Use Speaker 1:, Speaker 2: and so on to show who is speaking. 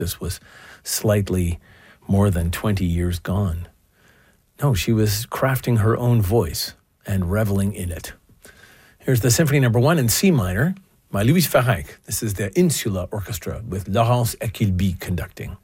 Speaker 1: this was slightly more than 20 years gone. No, she was crafting her own voice and reveling in it. Here's the Symphony No. 1 in C minor by Louise Farrenc. This is the Insula Orchestra with Laurence Equilby conducting.